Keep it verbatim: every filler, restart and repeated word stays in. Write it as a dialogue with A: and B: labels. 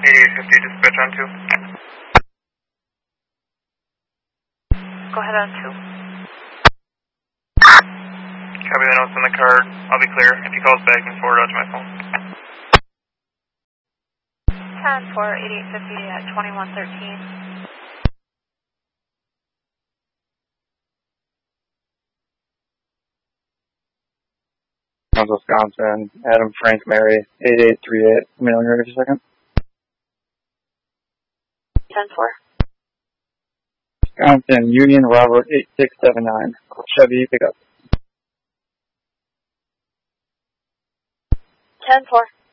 A: eighty-eight fifty, dispatch on two.
B: Go ahead on two.
A: Copy the notes on the card. I'll be clear. If he calls back, then forward out to my phone.
B: ten four, eighty-eight fifty at twenty-one thirteen.
C: Wisconsin, Adam Frank Mary, eighty-eight thirty-eight. Mailing ready for a second.
B: ten four.
C: Wisconsin, Union Robert, eight six seven nine. Chevy, pick up.
B: ten four.